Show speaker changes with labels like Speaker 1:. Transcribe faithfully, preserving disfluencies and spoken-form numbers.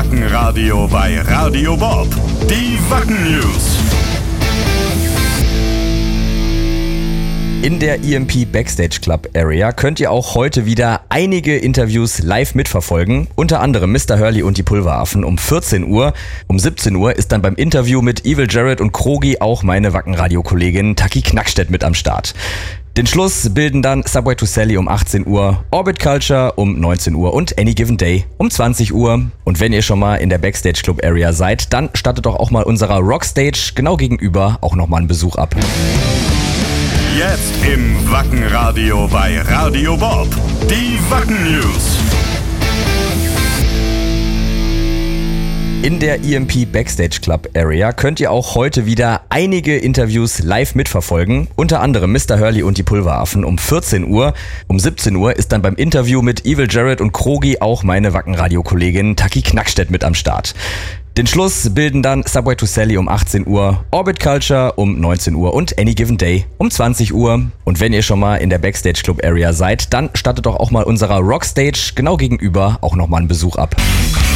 Speaker 1: Wackenradio bei Radio Bob. Die Wacken News.
Speaker 2: In der E M P Backstage Club Area könnt ihr auch heute wieder einige Interviews live mitverfolgen. Unter anderem Mister Hurley und die Pulveraffen um vierzehn Uhr. Um siebzehn Uhr ist dann beim Interview mit Evil Jared und Krogi auch meine Wackenradio-Kollegin Taki Knackstedt mit am Start. Den Schluss bilden dann Subway to Sally um achtzehn Uhr, Orbit Culture um neunzehn Uhr und Any Given Day um zwanzig Uhr. Und wenn ihr schon mal in der Backstage Club Area seid, dann stattet doch auch mal unserer Rockstage genau gegenüber auch nochmal einen Besuch ab.
Speaker 1: Jetzt im Wackenradio bei Radio Bob. Die Wacken News.
Speaker 2: In der E M P Backstage Club Area könnt ihr auch heute wieder einige Interviews live mitverfolgen. Unter anderem Mister Hurley und die Pulveraffen um vierzehn Uhr. Um siebzehn Uhr ist dann beim Interview mit Evil Jared und Krogi auch meine Wackenradio-Kollegin Taki Knackstedt mit am Start. Den Schluss bilden dann Subway to Sally um achtzehn Uhr, Orbit Culture um neunzehn Uhr und Any Given Day um zwanzig Uhr. Und wenn ihr schon mal in der Backstage Club Area seid, dann stattet doch auch mal unserer Rockstage genau gegenüber auch nochmal einen Besuch ab.